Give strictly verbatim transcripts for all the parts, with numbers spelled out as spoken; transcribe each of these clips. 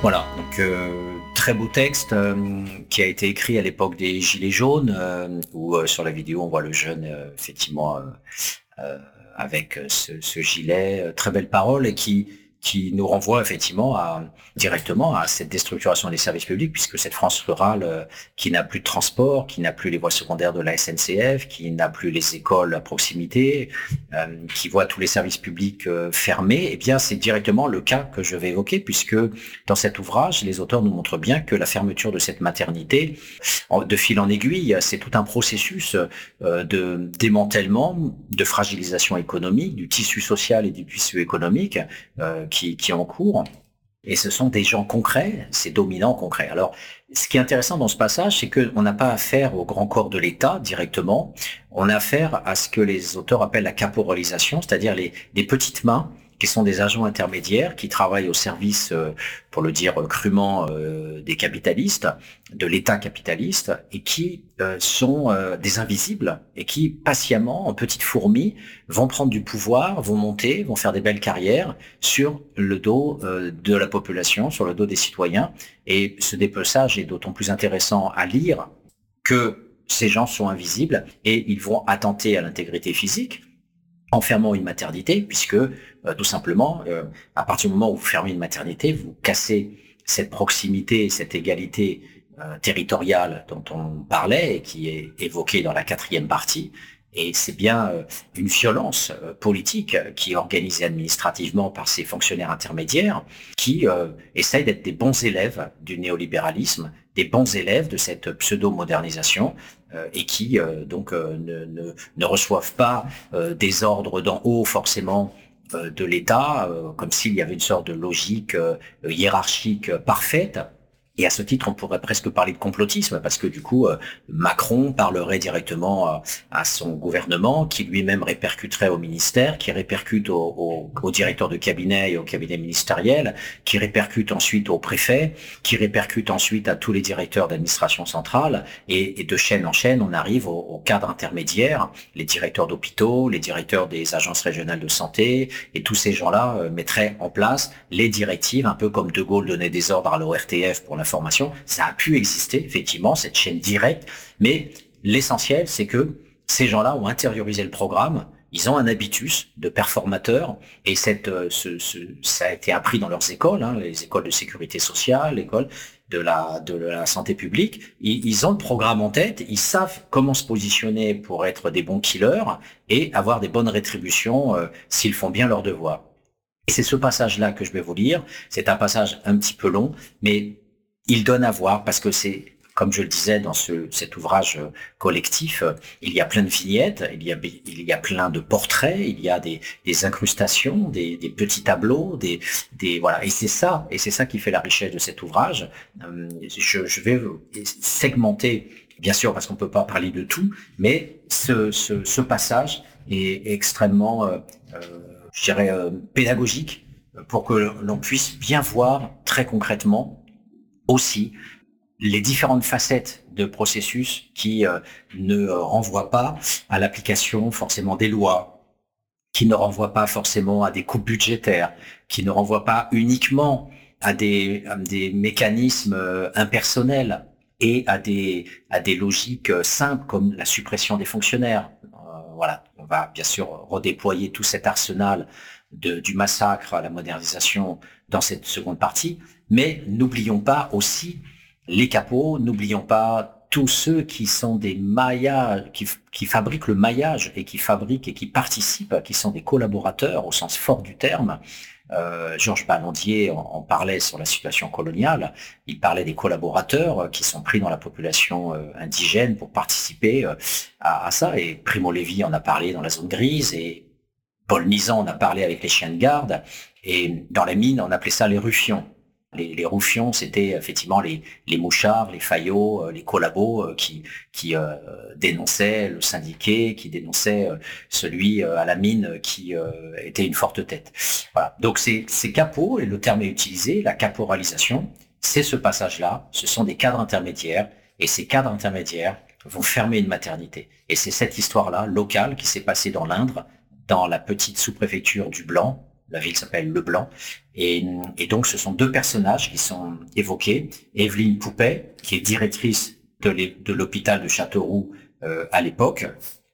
Voilà, donc euh, très beau texte euh, qui a été écrit à l'époque des Gilets jaunes, euh, où euh, sur la vidéo on voit le jeune euh, effectivement euh, euh, avec ce, ce gilet, euh, très belle parole et qui qui nous renvoie effectivement à, directement à cette déstructuration des services publics, puisque cette France rurale euh, qui n'a plus de transport, qui n'a plus les voies secondaires de la S N C F, qui n'a plus les écoles à proximité, euh, qui voit tous les services publics euh, fermés, eh bien c'est directement le cas que je vais évoquer, puisque dans cet ouvrage, les auteurs nous montrent bien que la fermeture de cette maternité, de fil en aiguille, c'est tout un processus euh, de démantèlement, de fragilisation économique, du tissu social et du tissu économique euh, qui, qui est en cours. Et ce sont des gens concrets, c'est dominant concret. Alors, ce qui est intéressant dans ce passage, c'est qu'on n'a pas affaire au grand corps de l'État directement, on a affaire à ce que les auteurs appellent la caporalisation, c'est-à-dire les, les petites mains qui sont des agents intermédiaires qui travaillent au service, euh, pour le dire crûment, euh, des capitalistes, de l'État capitaliste, et qui euh, sont euh, des invisibles et qui, patiemment, en petites fourmis, vont prendre du pouvoir, vont monter, vont faire des belles carrières sur le dos euh, de la population, sur le dos des citoyens. Et ce dépeçage est d'autant plus intéressant à lire que ces gens sont invisibles et ils vont attenter à l'intégrité physique en fermant une maternité, puisque euh, tout simplement, euh, à partir du moment où vous fermez une maternité, vous cassez cette proximité, cette égalité euh, territoriale dont on parlait et qui est évoquée dans la quatrième partie. Et c'est bien euh, une violence euh, politique qui est organisée administrativement par ces fonctionnaires intermédiaires qui euh, essayent d'être des bons élèves du néolibéralisme, des bons élèves de cette pseudo-modernisation euh, et qui euh, donc euh, ne, ne, ne reçoivent pas euh, des ordres d'en haut forcément euh, de l'État, euh, comme s'il y avait une sorte de logique euh, hiérarchique euh, parfaite. Et à ce titre, on pourrait presque parler de complotisme, parce que du coup, euh, Macron parlerait directement à, à son gouvernement, qui lui-même répercuterait au ministère, qui répercute au, au, au directeur de cabinet et au cabinet ministériel, qui répercute ensuite au préfet, qui répercute ensuite à tous les directeurs d'administration centrale, et, et de chaîne en chaîne, on arrive au, au cadre intermédiaire, les directeurs d'hôpitaux, les directeurs des agences régionales de santé, et tous ces gens-là euh, mettraient en place les directives, un peu comme De Gaulle donnait des ordres à l'O R T F pour l'information. Ça a pu exister, effectivement, cette chaîne directe, mais l'essentiel, c'est que ces gens-là ont intériorisé le programme, ils ont un habitus de performateurs, et cette, euh, ce, ce, ça a été appris dans leurs écoles, hein, les écoles de sécurité sociale, l'école de la, de la santé publique. Ils, ils ont le programme en tête, ils savent comment se positionner pour être des bons killers et avoir des bonnes rétributions euh, s'ils font bien leur devoir. Et c'est ce passage-là que je vais vous lire. C'est un passage un petit peu long, mais il donne à voir parce que c'est, comme je le disais dans ce, cet ouvrage collectif, il y a plein de vignettes, il y a, il y a plein de portraits, il y a des, des incrustations, des, des petits tableaux, des, des voilà. Et c'est ça, et c'est ça qui fait la richesse de cet ouvrage. Je, je vais segmenter, bien sûr, parce qu'on peut pas parler de tout, mais ce, ce, ce passage est extrêmement, euh, je dirais, euh, pédagogique pour que l'on puisse bien voir très concrètement aussi les différentes facettes de processus qui euh, ne renvoient pas à l'application forcément des lois, qui ne renvoient pas forcément à des coupes budgétaires, qui ne renvoient pas uniquement à des, à des mécanismes euh, impersonnels et à des, à des logiques euh, simples comme la suppression des fonctionnaires. Euh, voilà, on va bien sûr redéployer tout cet arsenal de, du massacre à la modernisation dans cette seconde partie, mais n'oublions pas aussi les capots, n'oublions pas tous ceux qui sont des maillages, qui, qui fabriquent le maillage et qui fabriquent et qui participent, qui sont des collaborateurs au sens fort du terme. Euh, Georges Ballandier en, en parlait sur la situation coloniale. Il parlait des collaborateurs qui sont pris dans la population euh, indigène pour participer euh, à, à ça. Et Primo Levi en a parlé dans La Zone Grise et Paul Nizan en a parlé avec les chiens de garde. Et dans la mine, on appelait ça les ruffions. Les, les ruffions, c'était effectivement les, les mouchards, les faillots, les collabos euh, qui, qui euh, dénonçaient le syndiqué, qui dénonçaient euh, celui euh, à la mine qui euh, était une forte tête. Voilà. Donc c'est ces capots, et le terme est utilisé, la caporalisation, c'est ce passage-là, ce sont des cadres intermédiaires, et ces cadres intermédiaires vont fermer une maternité. Et c'est cette histoire-là, locale, qui s'est passée dans l'Indre, dans la petite sous-préfecture du Blanc, La ville s'appelle Leblanc. Et, et donc, ce sont deux personnages qui sont évoqués. Evelyne Poupet, qui est directrice de, de l'hôpital de Châteauroux euh, à l'époque.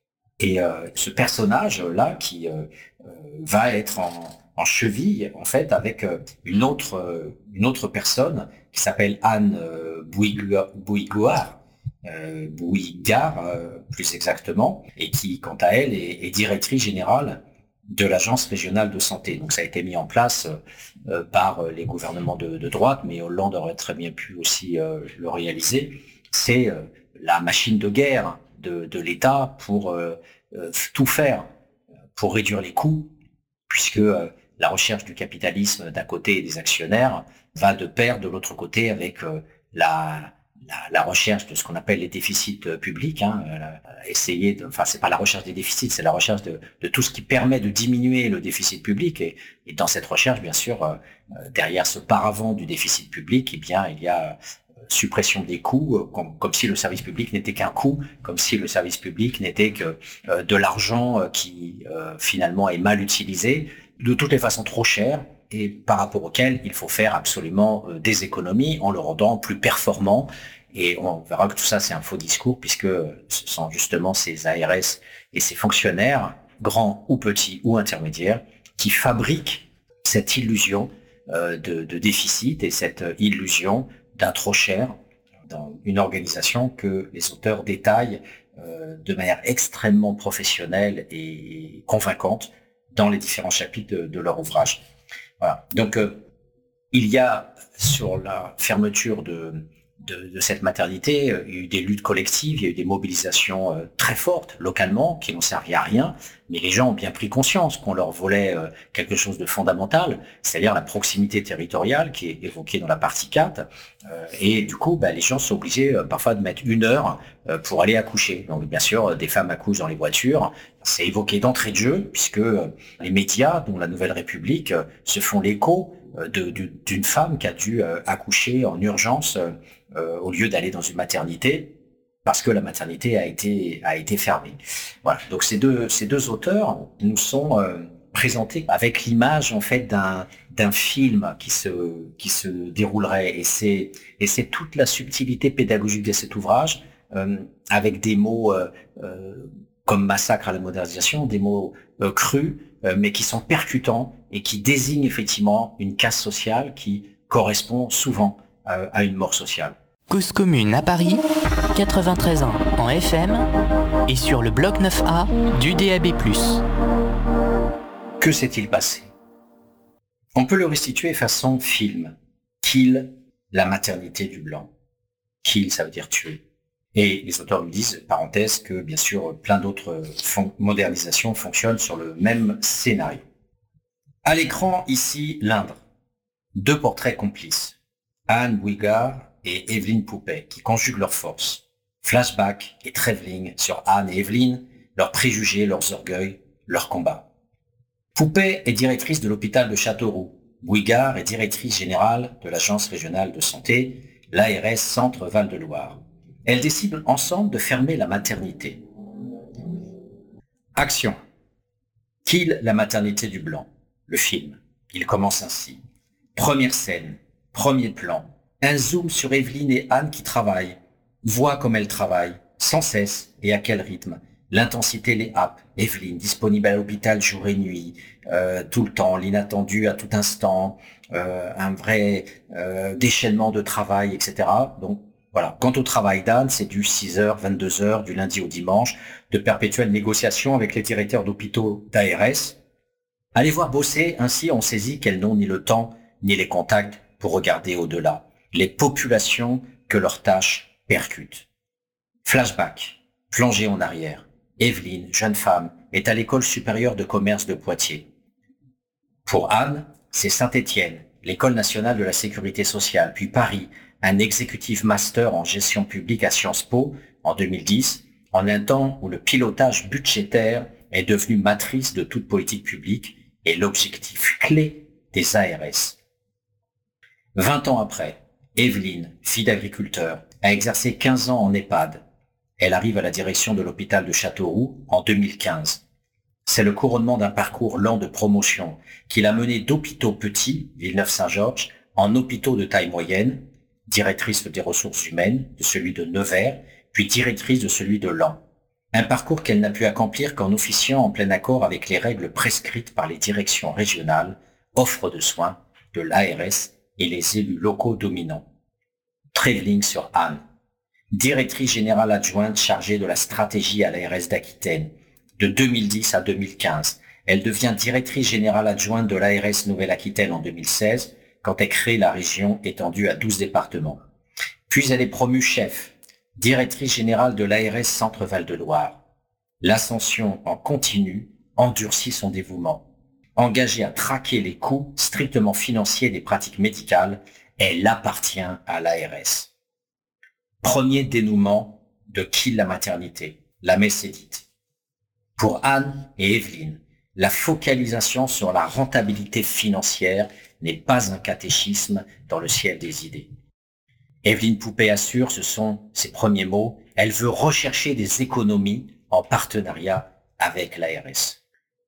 Et euh, ce personnage-là qui euh, euh, va être en, en cheville, en fait, avec euh, une autre euh, une autre personne qui s'appelle Anne euh, Bouigouard, euh, Bouigard, euh, plus exactement, et qui, quant à elle, est, est directrice générale de l'Agence régionale de santé. Donc ça a été mis en place euh, par les gouvernements de, de droite, mais Hollande aurait très bien pu aussi euh, le réaliser. C'est euh, la machine de guerre de, de l'État pour euh, euh, tout faire pour réduire les coûts, puisque euh, la recherche du capitalisme d'un côté et des actionnaires va de pair de l'autre côté avec euh, la, la, la recherche de ce qu'on appelle les déficits euh, publics. Hein, euh, essayer de, enfin c'est pas la recherche des déficits, c'est la recherche de, de tout ce qui permet de diminuer le déficit public. Et, et dans cette recherche, bien sûr, euh, derrière ce paravent du déficit public, eh bien il y a suppression des coûts, comme, comme si le service public n'était qu'un coût, comme si le service public n'était que euh, de l'argent euh, qui euh, finalement est mal utilisé, de toutes les façons trop cher, et par rapport auquel il faut faire absolument euh, des économies en le rendant plus performant. Et on verra que tout ça c'est un faux discours, puisque ce sont justement ces A R S et ces fonctionnaires, grands ou petits ou intermédiaires, qui fabriquent cette illusion euh, de, de déficit et cette illusion d'un trop cher dans une organisation que les auteurs détaillent euh, de manière extrêmement professionnelle et convaincante dans les différents chapitres de, de leur ouvrage. Voilà. Donc, euh, il y a sur la fermeture de, de, de cette maternité, euh, il y a eu des luttes collectives, il y a eu des mobilisations euh, très fortes localement qui n'ont servi à rien, mais les gens ont bien pris conscience qu'on leur volait euh, quelque chose de fondamental, c'est-à-dire la proximité territoriale qui est évoquée dans la partie quatre, euh, et du coup, bah, les gens sont obligés euh, parfois de mettre une heure euh, pour aller accoucher. Donc bien sûr, des femmes accouchent dans les voitures, c'est évoqué d'entrée de jeu, puisque euh, les médias, dont la Nouvelle République, euh, se font l'écho euh, de, de, d'une femme qui a dû euh, accoucher en urgence euh, euh, au lieu d'aller dans une maternité, parce que la maternité a été a été fermée. Voilà. Donc ces deux ces deux auteurs nous sont euh, présentés avec l'image en fait d'un d'un film qui se qui se déroulerait, et c'est et c'est toute la subtilité pédagogique de cet ouvrage, euh, avec des mots euh, euh, comme massacre à la modernisation, des mots euh, crus, euh, mais qui sont percutants et qui désignent effectivement une casse sociale qui correspond souvent euh, à une mort sociale. Cause commune à Paris, quatre-vingt-treize ans en F M et sur le bloc neuf A du D A B plus. Que s'est-il passé? On peut le restituer façon film. Kill, la maternité du blanc. Kill, ça veut dire tuer. Et les auteurs nous disent, parenthèse, que bien sûr, plein d'autres fon- modernisations fonctionnent sur le même scénario. À l'écran, ici, l'Indre. Deux portraits complices. Anne Bouigard et Evelyne Poupet, qui conjuguent leurs forces. Flashback et travelling sur Anne et Evelyne, leurs préjugés, leurs orgueils, leurs combats. Poupet est directrice de l'hôpital de Châteauroux. Bouigard est directrice générale de l'Agence régionale de santé, l'A R S Centre Val-de-Loire. Elles décident ensemble de fermer la maternité. Action. Kill, la maternité du blanc. Le film. Il commence ainsi. Première scène. Premier plan. Un zoom sur Evelyne et Anne qui travaillent. Voit comme elles travaillent, sans cesse et à quel rythme. L'intensité les happe. Evelyne, disponible à l'hôpital jour et nuit, euh, tout le temps, l'inattendu à tout instant, euh, un vrai euh, déchaînement de travail, et cetera. Donc voilà. Quant au travail d'Anne, c'est du six heures, vingt-deux heures, du lundi au dimanche, de perpétuelles négociations avec les directeurs d'hôpitaux d'A R S. À les voir bosser, ainsi on saisit qu'elles n'ont ni le temps, ni les contacts pour regarder au-delà. Les populations que leurs tâches percutent. Flashback, plongée en arrière. Evelyne, jeune femme, est à l'école supérieure de commerce de Poitiers. Pour Anne, c'est Saint-Étienne, l'école nationale de la sécurité sociale, puis Paris, un executive master en gestion publique à Sciences Po en deux mille dix, en un temps où le pilotage budgétaire est devenu matrice de toute politique publique et l'objectif clé des A R S. Vingt ans après, Evelyne, fille d'agriculteur, a exercé quinze ans en EHPAD. Elle arrive à la direction de l'hôpital de Châteauroux en deux mille quinze. C'est le couronnement d'un parcours lent de promotion qui l'a mené d'hôpitaux petits, Villeneuve-Saint-Georges, en hôpitaux de taille moyenne, directrice des ressources humaines de celui de Nevers, puis directrice de celui de Laon. Un parcours qu'elle n'a pu accomplir qu'en officiant en plein accord avec les règles prescrites par les directions régionales, offres de soins, de l'A R S et les élus locaux dominants. Tréveling sur Anne, directrice générale adjointe chargée de la stratégie à l'A R S d'Aquitaine. De deux mille dix à deux mille quinze, elle devient directrice générale adjointe de l'A R S Nouvelle-Aquitaine en deux mille seize, quand elle crée la région étendue à douze départements. Puis elle est promue chef, directrice générale de l'A R S Centre-Val de Loire. L'ascension en continu endurcit son dévouement. Engagée à traquer les coûts strictement financiers des pratiques médicales, elle appartient à l'A R S. Premier dénouement de Kill la maternité. La messe est dite. Pour Anne et Evelyne, la focalisation sur la rentabilité financière n'est pas un catéchisme dans le ciel des idées. Evelyne Poupet assure, ce sont ses premiers mots, elle veut rechercher des économies en partenariat avec l'A R S.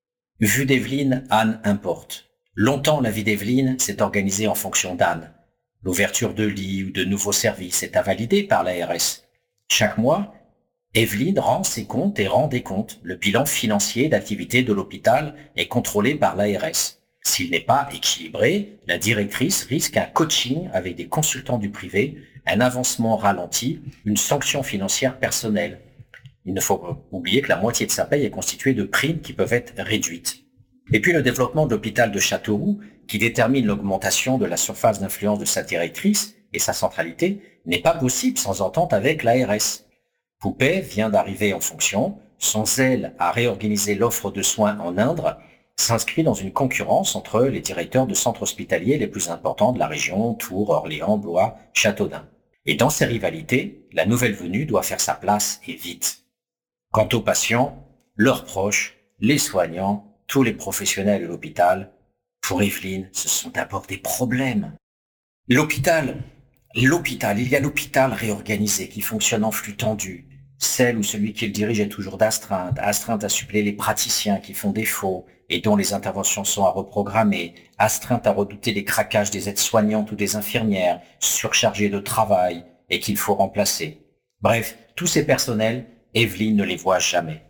Vue d'Evelyne, Anne importe. Longtemps, la vie d'Evelyne s'est organisée en fonction d'Anne. L'ouverture de lits ou de nouveaux services est à valider par l'A R S. Chaque mois, Evelyne rend ses comptes et rend des comptes. Le bilan financier d'activité de l'hôpital est contrôlé par l'A R S. S'il n'est pas équilibré, la directrice risque un coaching avec des consultants du privé, un avancement ralenti, une sanction financière personnelle. Il ne faut pas oublier que la moitié de sa paye est constituée de primes qui peuvent être réduites. Et puis le développement de l'hôpital de Châteauroux, qui détermine l'augmentation de la surface d'influence de sa directrice et sa centralité, n'est pas possible sans entente avec l'A R S. Poupet vient d'arriver en fonction, son zèle à réorganiser l'offre de soins en Indre s'inscrit dans une concurrence entre les directeurs de centres hospitaliers les plus importants de la région, Tours, Orléans, Blois, Châteaudun. Et dans ces rivalités, la nouvelle venue doit faire sa place et vite. Quant aux patients, leurs proches, les soignants, tous les professionnels de l'hôpital, pour Evelyne, ce sont d'abord des problèmes. L'hôpital, l'hôpital, il y a l'hôpital réorganisé qui fonctionne en flux tendu. Celle ou celui qui le dirige est toujours d'astreinte, astreinte à suppléer les praticiens qui font défaut et dont les interventions sont à reprogrammer, astreinte à redouter les craquages des aides-soignantes ou des infirmières, surchargées de travail et qu'il faut remplacer. Bref, tous ces personnels, Evelyne ne les voit jamais.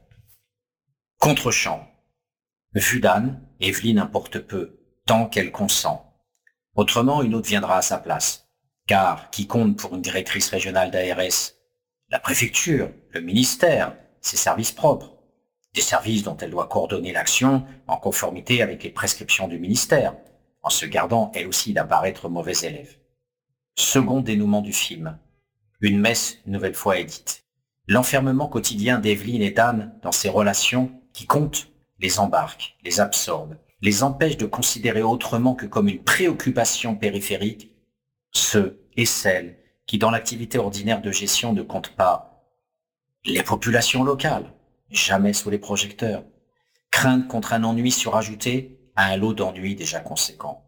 Contre-champ. Vue d'Anne, Evelyne importe peu, tant qu'elle consent. Autrement, une autre viendra à sa place. Car qui compte pour une directrice régionale d'A R S? La préfecture, le ministère, ses services propres. Des services dont elle doit coordonner l'action en conformité avec les prescriptions du ministère, en se gardant elle aussi d'apparaître mauvais élève. Second dénouement du film. Une messe, une nouvelle fois, est dite. L'enfermement quotidien d'Evelyne et d'Anne dans ces relations qui comptent les embarque, les absorbe, les empêche de considérer autrement que comme une préoccupation périphérique ceux et celles qui, dans l'activité ordinaire de gestion, ne comptent pas. Les populations locales, jamais sous les projecteurs. Crainte contre un ennui surajouté à un lot d'ennuis déjà conséquent.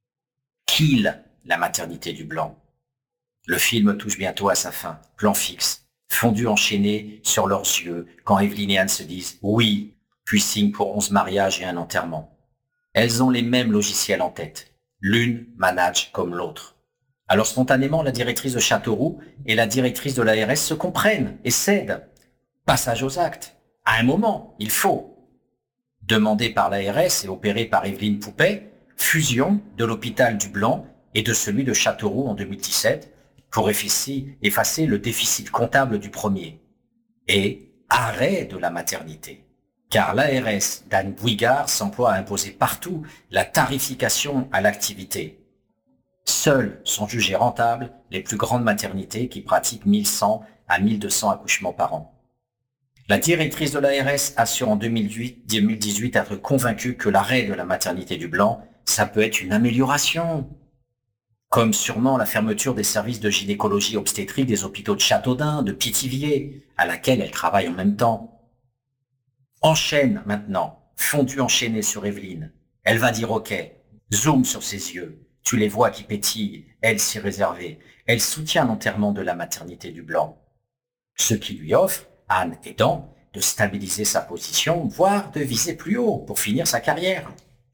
Kill la maternité du blanc. Le film touche bientôt à sa fin. Plan fixe, fondu enchaîné sur leurs yeux quand Evelyne et Anne se disent « oui », puis signent pour onze mariages et un enterrement. Elles ont les mêmes logiciels en tête. L'une manage comme l'autre. Alors spontanément, la directrice de Châteauroux et la directrice de l'A R S se comprennent et cèdent. Passage aux actes. À un moment, il faut. Demandé par l'A R S et opéré par Evelyne Poupet, fusion de l'hôpital du Blanc et de celui de Châteauroux en deux mille dix-sept pour effacer, effacer le déficit comptable du premier. Et arrêt de la maternité. Car l'A R S d'Anne Bouyguard s'emploie à imposer partout la tarification à l'activité. Seules sont jugées rentables les plus grandes maternités qui pratiquent mille cent à mille deux cents accouchements par an. La directrice de l'A R S assure en deux mille dix-huit être convaincue que l'arrêt de la maternité du Blanc, ça peut être une amélioration. Comme sûrement la fermeture des services de gynécologie obstétrique des hôpitaux de Châteaudun, de Pithiviers, à laquelle elle travaille en même temps. Enchaîne maintenant, fondu enchaîné sur Evelyne. Elle va dire ok, zoom sur ses yeux. Tu les vois qui pétillent, elle s'y réservée. Elle soutient l'enterrement de la maternité du Blanc. Ce qui lui offre, Anne aidant, de stabiliser sa position, voire de viser plus haut pour finir sa carrière.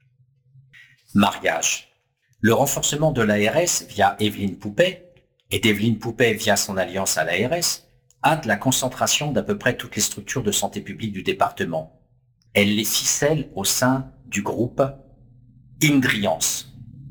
Mariage. Le renforcement de l'A R S via Evelyne Poupet et d'Evelyne Poupet via son alliance à l'A R S hâte la concentration d'à peu près toutes les structures de santé publique du département. Elle les ficelle au sein du groupe Indriance.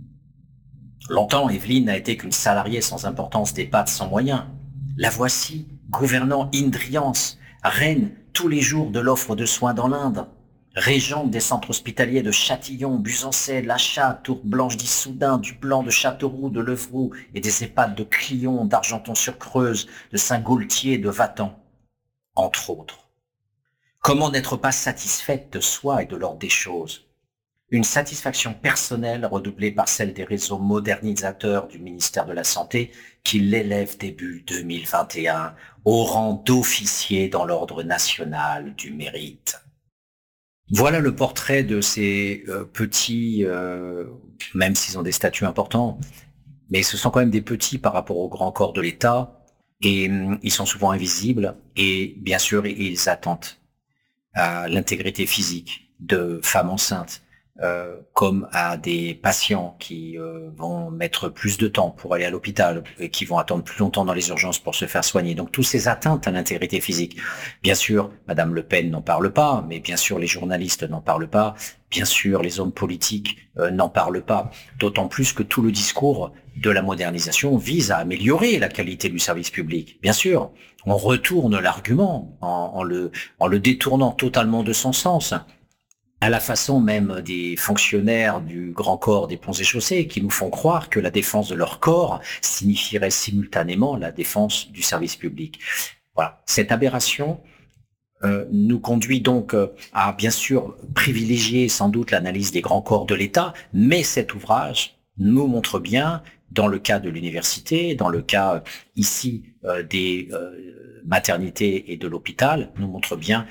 Longtemps, Evelyne n'a été qu'une salariée sans importance d'EHPAD sans moyens. La voici, gouvernant Indriance, reine tous les jours de l'offre de soins dans l'Inde, régente des centres hospitaliers de Châtillon, Busancais, Lachat, Tour-Blanche d'Issoudun, du Blanc, de Châteauroux, de Levroux et des EHPAD de Clion, d'Argenton-sur-Creuse, de Saint-Gaultier, de Vatan, entre autres. Comment n'être pas satisfaite de soi et de l'ordre des choses? Une satisfaction personnelle redoublée par celle des réseaux modernisateurs du ministère de la Santé qui l'élèvent début deux mille vingt et un au rang d'officier dans l'ordre national du mérite. Voilà le portrait de ces euh, petits, euh, même s'ils ont des statuts importants, mais ce sont quand même des petits par rapport au grand corps de l'État et euh, ils sont souvent invisibles et bien sûr ils attendent à l'intégrité physique de femmes enceintes, Euh, comme à des patients qui euh, vont mettre plus de temps pour aller à l'hôpital et qui vont attendre plus longtemps dans les urgences pour se faire soigner. Donc, toutes ces atteintes à l'intégrité physique. Bien sûr, Madame Le Pen n'en parle pas, mais bien sûr, les journalistes n'en parlent pas. Bien sûr, les hommes politiques euh, n'en parlent pas. D'autant plus que tout le discours de la modernisation vise à améliorer la qualité du service public. Bien sûr, on retourne l'argument en, en le, en le détournant totalement de son sens, à la façon même des fonctionnaires du grand corps des ponts et chaussées qui nous font croire que la défense de leur corps signifierait simultanément la défense du service public. Voilà. Cette aberration euh, nous conduit donc euh, à bien sûr privilégier sans doute l'analyse des grands corps de l'État, mais cet ouvrage nous montre bien, dans le cas de l'université, dans le cas euh, ici euh, des euh, maternités et de l'hôpital, nous montre bien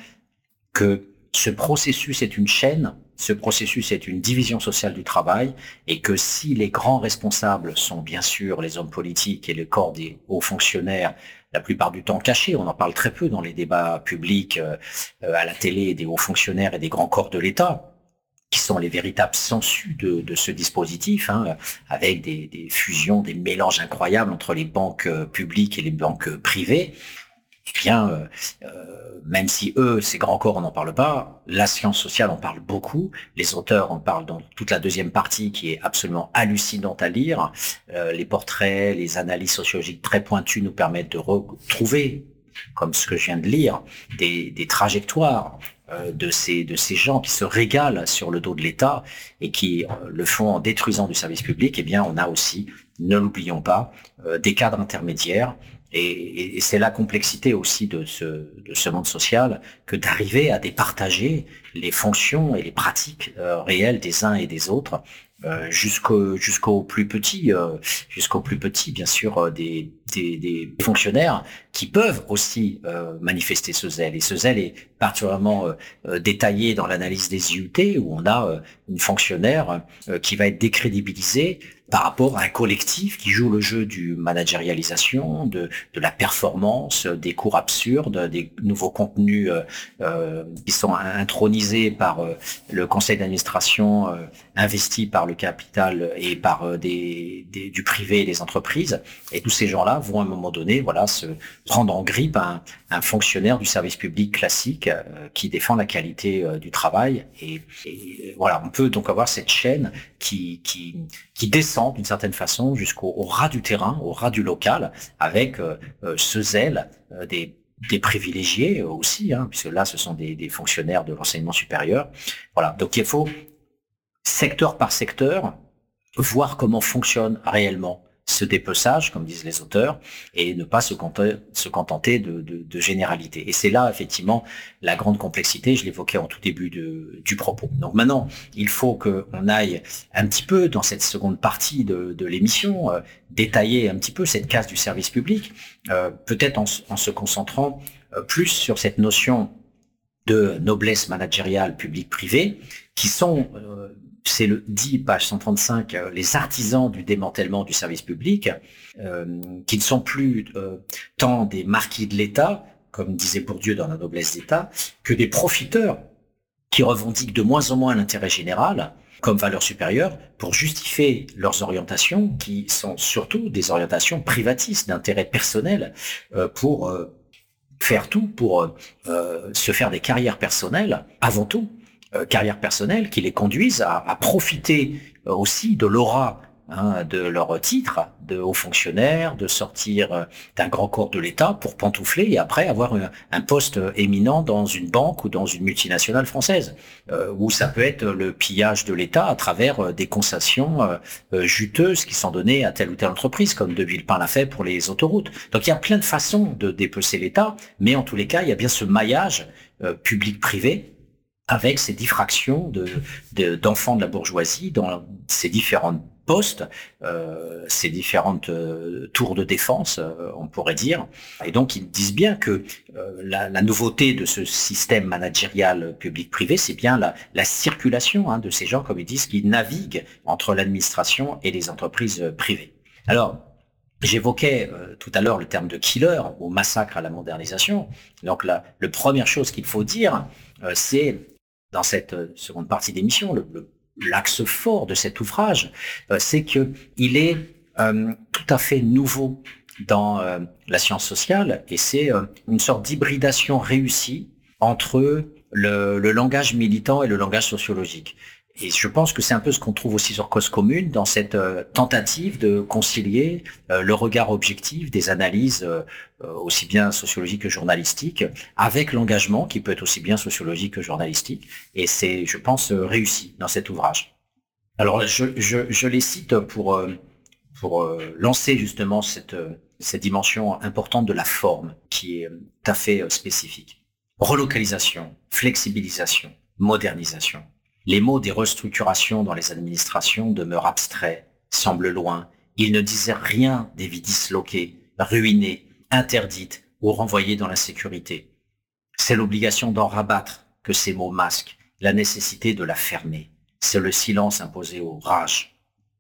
que ce processus est une chaîne, ce processus est une division sociale du travail et que si les grands responsables sont bien sûr les hommes politiques et le corps des hauts fonctionnaires, la plupart du temps cachés, on en parle très peu dans les débats publics, euh, à la télé, des hauts fonctionnaires et des grands corps de l'État, qui sont les véritables sangsues de, de ce dispositif, hein, avec des, des fusions, des mélanges incroyables entre les banques publiques et les banques privées. Eh bien, euh, euh, même si eux, ces grands corps, on n'en parle pas, la science sociale en parle beaucoup, les auteurs en parlent dans toute la deuxième partie qui est absolument hallucinante à lire, euh, les portraits, les analyses sociologiques très pointues nous permettent de retrouver, comme ce que je viens de lire, des, des trajectoires euh, de ces, de ces gens qui se régalent sur le dos de l'État et qui euh, le font en détruisant du service public. Eh bien, on a aussi, ne l'oublions pas, euh, des cadres intermédiaires. Et, et c'est la complexité aussi de ce, de ce monde social que d'arriver à départager les fonctions et les pratiques euh, réelles des uns et des autres euh, jusqu'au jusqu'au plus petit, euh, jusqu'au plus petit bien sûr euh, des, des, des fonctionnaires qui peuvent aussi euh, manifester ce zèle. Et ce zèle est particulièrement euh, euh, détaillé dans l'analyse des I U T où on a euh, une fonctionnaire euh, qui va être décrédibilisée par rapport à un collectif qui joue le jeu du managérialisation, de, de la performance, des cours absurdes, des nouveaux contenus euh, euh, qui sont intronisés par euh, le conseil d'administration, euh, investi par le capital et par euh, des, des, du privé et des entreprises. Et tous ces gens-là vont à un moment donné, voilà, se prendre en grippe un, un fonctionnaire du service public classique euh, qui défend la qualité euh, du travail. Et, et voilà, on peut donc avoir cette chaîne qui, qui, qui descend d'une certaine façon jusqu'au au ras du terrain, au ras du local, avec euh, euh, ce zèle euh, des, des privilégiés aussi, hein, puisque là ce sont des, des fonctionnaires de l'enseignement supérieur. Voilà, donc il faut secteur par secteur voir comment fonctionne réellement ce dépeçage, comme disent les auteurs, et ne pas se contenter, se contenter de, de, de généralités. Et c'est là, effectivement, la grande complexité, je l'évoquais en tout début de, du propos. Donc maintenant, il faut qu'on aille un petit peu dans cette seconde partie de, de l'émission, euh, détailler un petit peu cette case du service public, euh, peut-être en, en se concentrant euh, plus sur cette notion de noblesse managériale publique-privée, qui sont... Euh, c'est le dit, page cent trente-cinq, euh, les artisans du démantèlement du service public, euh, qui ne sont plus euh, tant des marquis de l'État comme disait Bourdieu dans La noblesse d'État, que des profiteurs qui revendiquent de moins en moins l'intérêt général comme valeur supérieure pour justifier leurs orientations qui sont surtout des orientations privatistes d'intérêt personnel euh, pour euh, faire tout pour euh, se faire des carrières personnelles, avant tout, euh, carrières personnelles qui les conduisent à, à profiter euh, aussi de l'aura hein, de leur titre de haut fonctionnaire, de sortir euh, d'un grand corps de l'État pour pantoufler et après avoir un, un poste éminent dans une banque ou dans une multinationale française, euh, où ça peut être le pillage de l'État à travers euh, des concessions euh, euh, juteuses qui sont données à telle ou telle entreprise, comme De Villepin l'a fait pour les autoroutes. Donc il y a plein de façons de dépecer l'État, mais en tous les cas, il y a bien ce maillage euh, public-privé avec ces diffractions de, de, d'enfants de la bourgeoisie dans ces différentes postes, euh, ces différentes euh, tours de défense, euh, on pourrait dire. Et donc, ils disent bien que euh, la, la nouveauté de ce système managérial public-privé, c'est bien la, la circulation hein, de ces gens, comme ils disent, qui naviguent entre l'administration et les entreprises privées. Alors, j'évoquais euh, tout à l'heure le terme de killer ou massacre à la modernisation. Donc, la, la première chose qu'il faut dire, euh, c'est, dans cette seconde partie d'émission, le, le l'axe fort de cet ouvrage, euh, c'est que il est euh, tout à fait nouveau dans euh, la science sociale et c'est euh, une sorte d'hybridation réussie entre le, le langage militant et le langage sociologique. Et je pense que c'est un peu ce qu'on trouve aussi sur Cause Commune dans cette euh, tentative de concilier euh, le regard objectif des analyses euh, aussi bien sociologiques que journalistiques avec l'engagement qui peut être aussi bien sociologique que journalistique. Et c'est, je pense, euh, réussi dans cet ouvrage. Alors, je, je, je les cite pour, euh, pour euh, lancer justement cette, euh, cette dimension importante de la forme qui est euh, tout à fait euh, spécifique. Relocalisation, flexibilisation, modernisation. Les mots des restructurations dans les administrations demeurent abstraits, semblent loin. Ils ne disaient rien des vies disloquées, ruinées, interdites ou renvoyées dans l'insécurité. C'est l'obligation d'en rabattre que ces mots masquent, la nécessité de la fermer. C'est le silence imposé aux rages.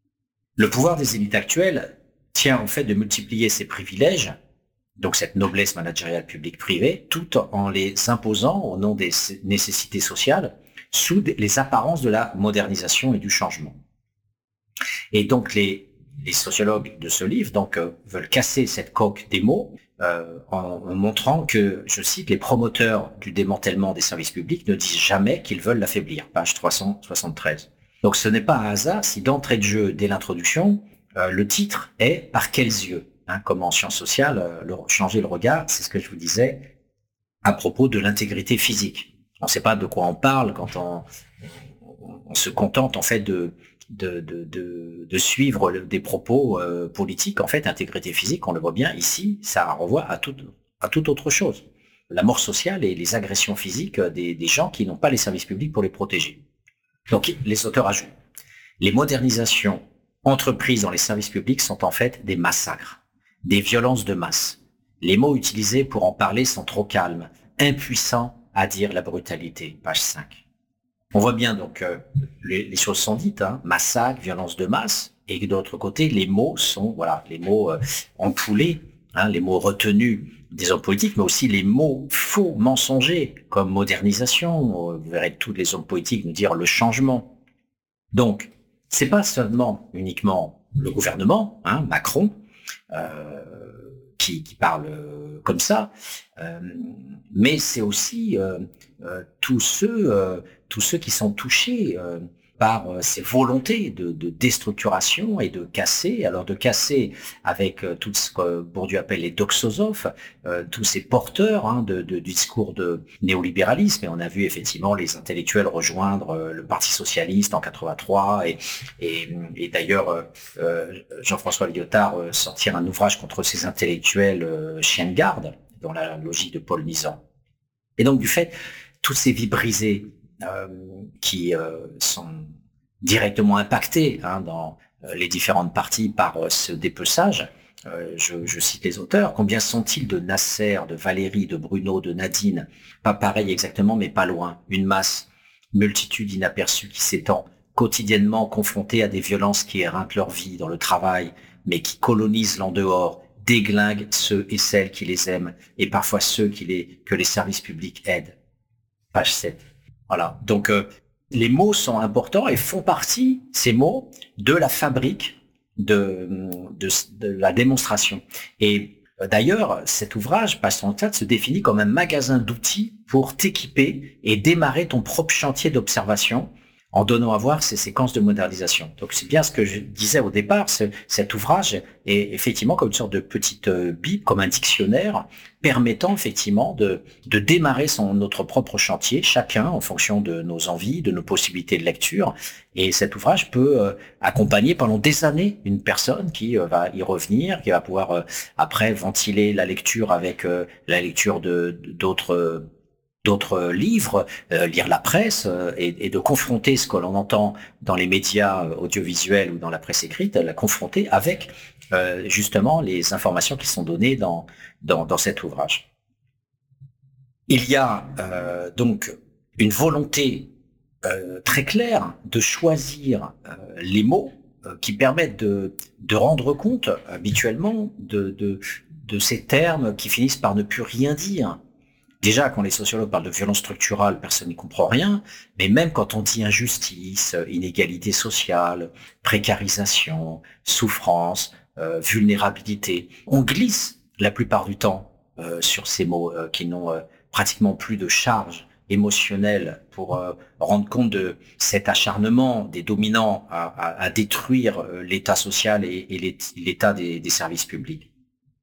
Le pouvoir des élites actuelles tient au fait de multiplier ces privilèges, donc cette noblesse managériale publique-privée, tout en les imposant au nom des nécessités sociales, sous les apparences de la modernisation et du changement. Et donc les, les sociologues de ce livre donc euh, veulent casser cette coque des mots euh, en, en montrant que, je cite, les promoteurs du démantèlement des services publics ne disent jamais qu'ils veulent l'affaiblir, page trois cent soixante-treize. Donc ce n'est pas un hasard si d'entrée de jeu, dès l'introduction, euh, le titre est « Par quels yeux ?» hein, comme en sciences sociales, euh, le, changer le regard, c'est ce que je vous disais à propos de l'intégrité physique. On ne sait pas de quoi on parle quand on, on, on se contente en fait de, de, de, de, de suivre le, des propos euh, politiques. En fait, intégrité physique, on le voit bien ici, ça renvoie à tout, à toute autre chose. La mort sociale et les agressions physiques des, des gens qui n'ont pas les services publics pour les protéger. Donc, les auteurs ajoutent, les modernisations entreprises dans les services publics sont en fait des massacres, des violences de masse. Les mots utilisés pour en parler sont trop calmes, impuissants à dire la brutalité, page cinq. On voit bien donc euh, les, les choses sont dites, hein, massacre, violence de masse, et de l'autre côté, les mots sont, voilà, les mots euh, empoulés, hein, les mots retenus des hommes politiques, mais aussi les mots faux, mensongers, comme modernisation. Vous verrez tous les hommes politiques nous dire le changement. Donc, c'est pas seulement uniquement le gouvernement, hein, Macron, euh, qui, qui parle euh, comme ça, euh, mais c'est aussi euh, euh, tous ceux, euh, tous ceux qui sont touchés euh, par euh, ces volontés de, de déstructuration et de casser, alors de casser avec euh, tout ce que Bourdieu appelle les doxosophes, euh, tous ces porteurs hein, de, de, du discours de néolibéralisme, et on a vu effectivement les intellectuels rejoindre euh, le Parti socialiste en quatre-vingt-trois, et, et, et d'ailleurs euh, Jean-François Lyotard euh, sortir un ouvrage contre ces intellectuels euh, chiens de garde, dans la logique de Paul Nizan. Et donc du fait, toutes ces vies brisées euh, qui euh, sont directement impactées hein, dans euh, les différentes parties par euh, ce dépeçage, euh, je, je cite les auteurs, combien sont-ils de Nasser, de Valérie, de Bruno, de Nadine, pas pareil exactement mais pas loin, une masse, multitude inaperçue qui s'étend, quotidiennement confrontée à des violences qui éreintent leur vie dans le travail, mais qui colonisent l'en dehors, déglingue ceux et celles qui les aiment et parfois ceux qui les, que les services publics aident. Page sept. Voilà. Donc, euh, les mots sont importants et font partie, ces mots, de la fabrique de, de, de la démonstration. Et euh, d'ailleurs, cet ouvrage, Page trente-quatre, se définit comme un magasin d'outils pour t'équiper et démarrer ton propre chantier d'observation en donnant à voir ces séquences de modernisation. Donc c'est bien ce que je disais au départ, ce, cet ouvrage est effectivement comme une sorte de petite euh, bible, comme un dictionnaire, permettant effectivement de, de démarrer son, notre propre chantier, chacun en fonction de nos envies, de nos possibilités de lecture. Et cet ouvrage peut euh, accompagner pendant des années une personne qui euh, va y revenir, qui va pouvoir euh, après ventiler la lecture avec euh, la lecture de, d'autres euh, d'autres livres, euh, lire la presse euh, et, et de confronter ce que l'on entend dans les médias audiovisuels ou dans la presse écrite, la confronter avec euh, justement les informations qui sont données dans, dans, dans cet ouvrage. Il y a euh, donc une volonté euh, très claire de choisir euh, les mots euh, qui permettent de, de rendre compte habituellement de, de, de ces termes qui finissent par ne plus rien dire. Déjà, quand les sociologues parlent de violence structurale, personne n'y comprend rien, mais même quand on dit injustice, inégalité sociale, précarisation, souffrance, euh, vulnérabilité, on glisse la plupart du temps euh, sur ces mots euh, qui n'ont euh, pratiquement plus de charge émotionnelle pour euh, rendre compte de cet acharnement des dominants à, à, à détruire euh, l'état social et, et l'état des, des services publics.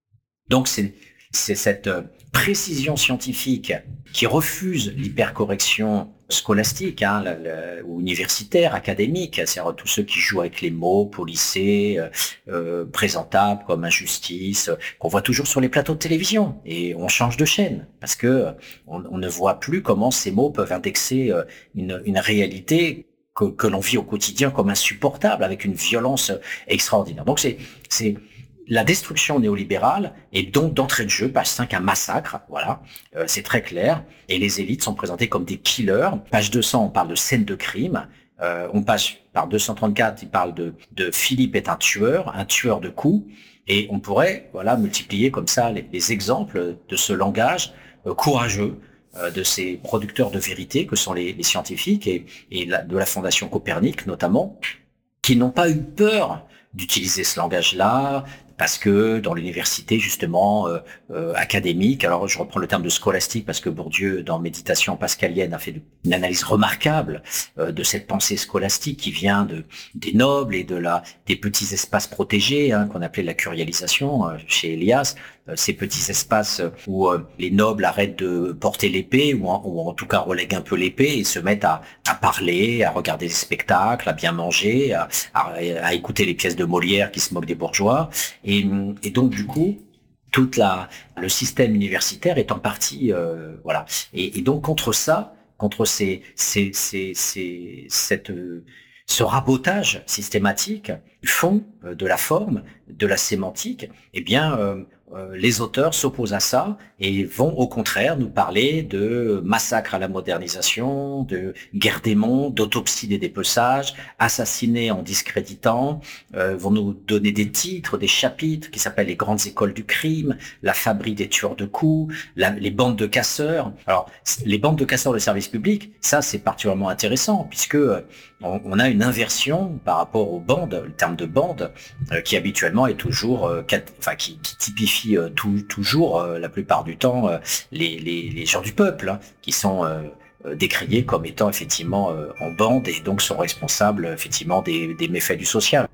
Donc c'est c'est cette euh, précision scientifique qui refuse l'hypercorrection scolastique, hein, la, la, ou universitaire, académique, c'est-à-dire tous ceux qui jouent avec les mots, policés, euh, euh, présentables comme injustice, euh, qu'on voit toujours sur les plateaux de télévision. Et on change de chaîne parce que euh, on, on ne voit plus comment ces mots peuvent indexer euh, une, une réalité que, que l'on vit au quotidien comme insupportable, avec une violence extraordinaire. Donc c'est c'est la destruction néolibérale est donc d'entrée de jeu, page cinq, un massacre, voilà, euh, c'est très clair, et les élites sont présentées comme des killers. Page deux cents, on parle de scène de crime, euh, on passe par deux cent trente-quatre, il parle de, de Philippe est un tueur, un tueur de coups, et on pourrait, voilà, multiplier comme ça les, les exemples de ce langage euh, courageux, euh, de ces producteurs de vérité que sont les, les scientifiques et, et la, de la Fondation Copernic notamment, qui n'ont pas eu peur d'utiliser ce langage-là, parce que dans l'université justement euh, euh, académique, alors je reprends le terme de scolastique parce que Bourdieu dans Méditation pascalienne a fait une analyse remarquable euh, de cette pensée scolastique qui vient de des nobles et de la des petits espaces protégés, hein, qu'on appelait la curialisation euh, chez Elias, euh, ces petits espaces où euh, les nobles arrêtent de porter l'épée ou en, ou en tout cas relèguent un peu l'épée et se mettent à, à parler, à regarder des spectacles, à bien manger, à, à, à écouter les pièces de Molière qui se moquent des bourgeois. Et, et donc du coup, toute la le système universitaire est en partie euh, voilà. Et, et donc contre ça, contre ces ces ces, ces cette euh, ce rabotage systématique du fond, euh, de la forme, de la sémantique, eh bien euh, euh, les auteurs s'opposent à ça et vont au contraire nous parler de massacre à la modernisation, de guerre des mondes, d'autopsie des dépeçages, assassinés en discréditant, euh, vont nous donner des titres, des chapitres qui s'appellent les grandes écoles du crime, la fabrique des tueurs de coups, la, les bandes de casseurs. Alors les bandes de casseurs de service public, ça c'est particulièrement intéressant puisque euh, on, on a une inversion par rapport aux bandes, le terme de bande euh, qui habituellement est toujours, euh, cat, enfin qui, qui typifie euh, tout, toujours euh, la plupart du temps euh, les, les, les gens du peuple hein, qui sont euh, décriés comme étant effectivement euh, en bande et donc sont responsables effectivement des, des méfaits du social.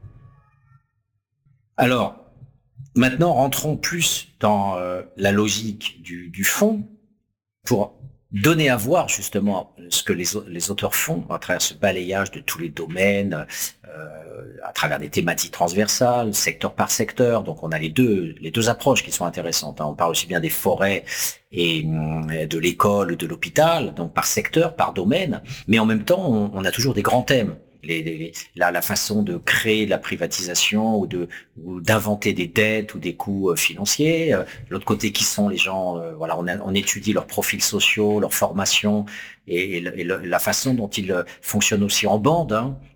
Alors maintenant rentrons plus dans euh, la logique du, du fond pour donner à voir justement ce que les, les auteurs font à travers ce balayage de tous les domaines, euh, à travers des thématiques transversales, secteur par secteur. Donc on a les deux les deux approches qui sont intéressantes. Hein. On parle aussi bien des forêts et de l'école, de l'hôpital, donc par secteur, par domaine, mais en même temps on, on a toujours des grands thèmes. Les, les, la, la façon de créer de la privatisation ou de ou d'inventer des dettes ou des coûts euh, financiers. Euh, l'autre côté, qui sont les gens, euh, voilà, on, a, on étudie leurs profils sociaux, leur formation et, et, le, et le, la façon dont ils fonctionnent aussi en bande, hein,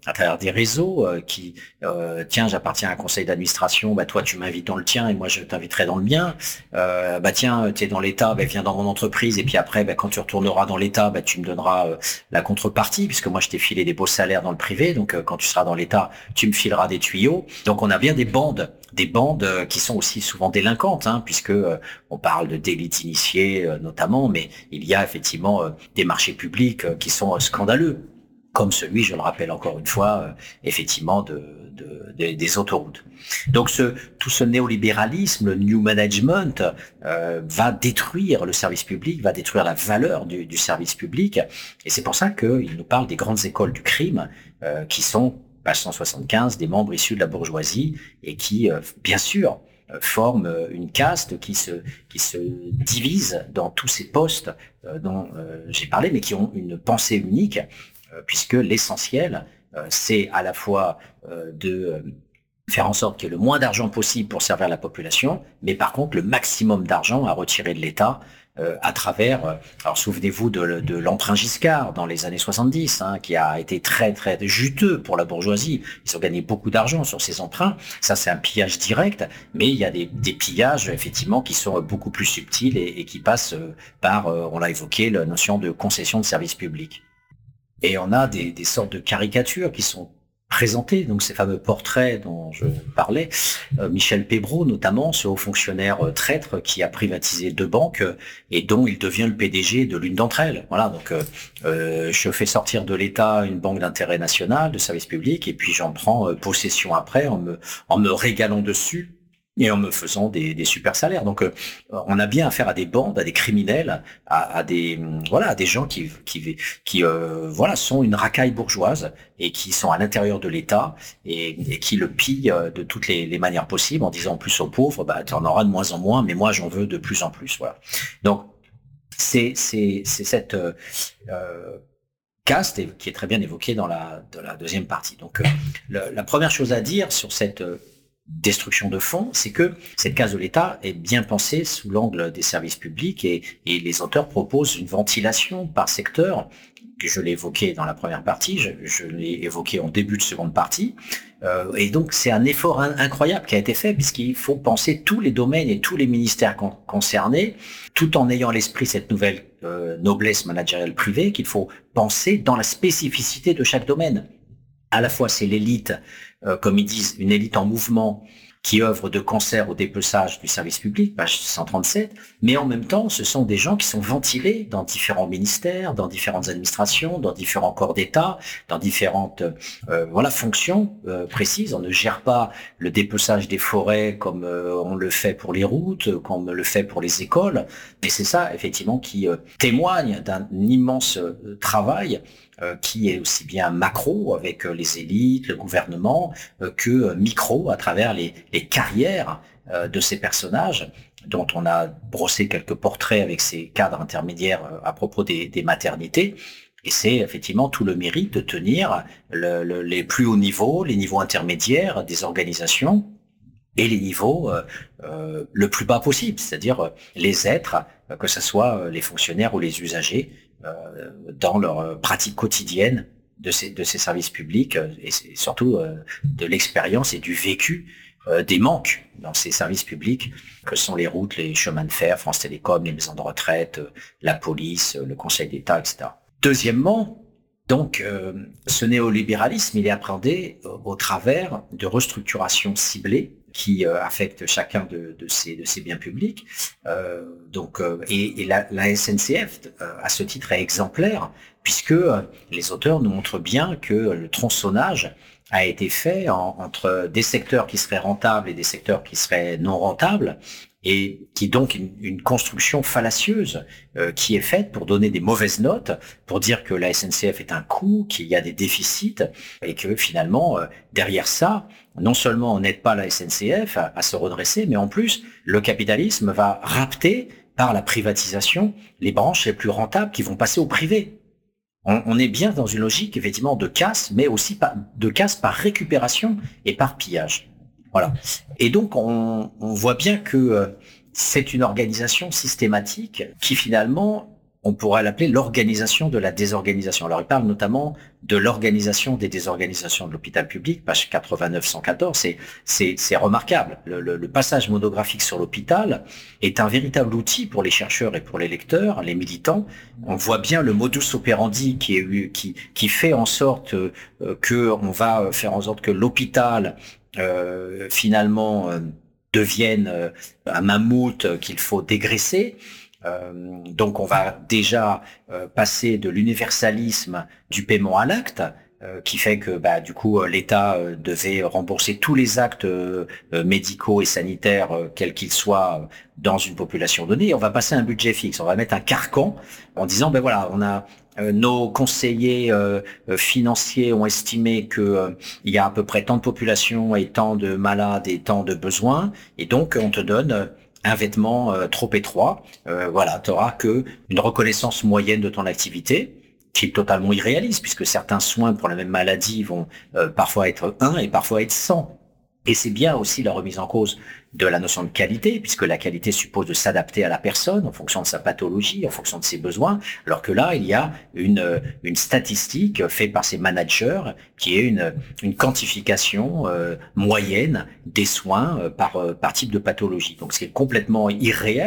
à travers des réseaux euh, qui, euh, tiens, j'appartiens à un conseil d'administration, bah toi tu m'invites dans le tien et moi je t'inviterai dans le mien. Euh, bah tiens, tu es dans l'État, bah viens dans mon entreprise et puis après, bah, quand tu retourneras dans l'État, bah tu me donneras euh, la contrepartie puisque moi je t'ai filé des beaux salaires dans le privé, donc euh, quand tu seras dans l'État, tu me fileras des tuyaux. Donc on a bien des bandes, des bandes euh, qui sont aussi souvent délinquantes, hein, puisque euh, on parle de d'élite initiée euh, notamment, mais il y a effectivement euh, des marchés publics euh, qui sont euh, scandaleux, comme celui, je le rappelle encore une fois, euh, effectivement, de, de, de, des autoroutes. Donc, ce, tout ce néolibéralisme, le new management, euh, va détruire le service public, va détruire la valeur du, du service public. Et c'est pour ça qu'il nous parle des grandes écoles du crime, euh, qui sont, page cent soixante-quinze, des membres issus de la bourgeoisie et qui, euh, bien sûr, forment une caste qui se qui se divise dans tous ces postes euh, dont euh, j'ai parlé, mais qui ont une pensée unique, euh, puisque l'essentiel, euh, c'est à la fois euh, de euh, faire en sorte qu'il y ait le moins d'argent possible pour servir la population, mais par contre le maximum d'argent à retirer de l'État euh, à travers, euh, alors souvenez-vous de, de l'emprunt Giscard dans les années soixante-dix, hein, qui a été très très juteux pour la bourgeoisie. Ils ont gagné beaucoup d'argent sur ces emprunts. Ça, c'est un pillage direct, mais il y a des, des pillages effectivement qui sont beaucoup plus subtils et, et qui passent par, euh, on l'a évoqué, la notion de concession de service public. Et on a des, des sortes de caricatures qui sont présentées, donc ces fameux portraits dont je parlais, euh, Michel Pébreau notamment, ce haut fonctionnaire euh, traître qui a privatisé deux banques euh, et dont il devient le P D G de l'une d'entre elles. Voilà, donc euh, euh, je fais sortir de l'État une banque d'intérêt national, de service public, et puis j'en prends euh, possession après en me en me régalant dessus et en me faisant des, des super salaires. Donc, euh, on a bien affaire à des bandes, à des criminels, à, à des voilà, à des gens qui qui qui euh, voilà sont une racaille bourgeoise et qui sont à l'intérieur de l'État et, et qui le pillent de toutes les, les manières possibles en disant en plus aux pauvres, bah tu en auras de moins en moins, mais moi j'en veux de plus en plus. Voilà. Donc, c'est c'est c'est cette euh, caste qui est très bien évoquée dans la dans la deuxième partie. Donc, euh, le, la première chose à dire sur cette euh, destruction de fonds, c'est que cette case de l'État est bien pensée sous l'angle des services publics et, et les auteurs proposent une ventilation par secteur. Je l'ai évoqué dans la première partie, je, je l'ai évoqué en début de seconde partie. Euh, et donc, c'est un effort in- incroyable qui a été fait puisqu'il faut penser tous les domaines et tous les ministères con- concernés, tout en ayant à l'esprit cette nouvelle euh, noblesse managériale privée qu'il faut penser dans la spécificité de chaque domaine. À la fois, c'est l'élite, euh, comme ils disent, une élite en mouvement qui œuvre de concert au dépeçage du service public, page cent trente-sept, mais en même temps, ce sont des gens qui sont ventilés dans différents ministères, dans différentes administrations, dans différents corps d'État, dans différentes euh, voilà fonctions euh, précises. On ne gère pas le dépeçage des forêts comme euh, on le fait pour les routes, comme on le fait pour les écoles, et c'est ça, effectivement, qui euh, témoigne d'un immense euh, travail Euh, qui est aussi bien macro avec euh, les élites, le gouvernement, euh, que euh, micro à travers les, les carrières euh, de ces personnages dont on a brossé quelques portraits avec ces cadres intermédiaires euh, à propos des, des maternités. Et c'est effectivement tout le mérite de tenir le, le, les plus hauts niveaux, les niveaux intermédiaires des organisations et les niveaux euh, euh, le plus bas possible, c'est-à-dire euh, les êtres, euh, que ce soit euh, les fonctionnaires ou les usagers, Euh, dans leur euh, pratique quotidienne de ces de ces services publics euh, et c'est surtout euh, de l'expérience et du vécu euh, des manques dans ces services publics que sont les routes, les chemins de fer, France Télécom, les maisons de retraite, euh, la police, euh, le Conseil d'État, et cetera. Deuxièmement, donc euh, ce néolibéralisme, il est appréhendé euh, au travers de restructurations ciblées qui euh, affectent chacun de, de, ces, de ces biens publics. Euh, donc, euh, et, et la, la S N C F, euh, à ce titre, est exemplaire, puisque euh, les auteurs nous montrent bien que le tronçonnage a été fait en, entre des secteurs qui seraient rentables et des secteurs qui seraient non rentables, et qui est donc une, une construction fallacieuse euh, qui est faite pour donner des mauvaises notes, pour dire que la S N C F est un coût, qu'il y a des déficits, et que finalement, euh, derrière ça, non seulement on n'aide pas la S N C F à, à se redresser, mais en plus, le capitalisme va rapter par la privatisation les branches les plus rentables qui vont passer au privé. On, on est bien dans une logique, effectivement, de casse, mais aussi par, de casse par récupération et par pillage. Voilà. Et donc, on, on voit bien que euh, c'est une organisation systématique qui, finalement, on pourrait l'appeler l'organisation de la désorganisation. Alors, il parle notamment de l'organisation des désorganisations de l'hôpital public, page quatre-vingt-neuf cent quatorze. C'est, c'est, c'est remarquable. Le, le, le passage monographique sur l'hôpital est un véritable outil pour les chercheurs et pour les lecteurs, les militants. On voit bien le modus operandi qui est qui qui fait en sorte euh, que on va faire en sorte que l'hôpital euh, finalement euh, devienne euh, un mammouth qu'il faut dégraisser. Euh, donc on va déjà euh, passer de l'universalisme du paiement à l'acte, euh, qui fait que bah, du coup l'État euh, devait rembourser tous les actes euh, médicaux et sanitaires, euh, quels qu'ils soient, euh, dans une population donnée. Et on va passer à un budget fixe, on va mettre un carcan en disant ben voilà, on a euh, nos conseillers euh, financiers ont estimé que euh, il y a à peu près tant de populations et tant de malades et tant de besoins, et donc on te donne euh, un vêtement euh, trop étroit, euh, voilà, tu auras que une reconnaissance moyenne de ton activité, qui est totalement irréaliste, puisque certains soins pour la même maladie vont euh, parfois être un et parfois être cent. Et c'est bien aussi la remise en cause de la notion de qualité, puisque la qualité suppose de s'adapter à la personne en fonction de sa pathologie, en fonction de ses besoins, alors que là, il y a une, une statistique faite par ces managers qui est une, une quantification euh, moyenne des soins euh, par, par type de pathologie. Donc c'est complètement irréel.